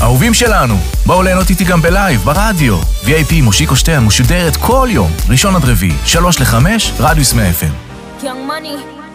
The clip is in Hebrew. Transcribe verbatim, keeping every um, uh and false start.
אהובים שלנו, בואו ליהנות איתי גם בלייב, ברדיו. וי איי פי מושיקו שטיין משודרת כל יום, ראשון עד רביעי, שלוש לחמש, רדיוס מאה אף אם. Young Money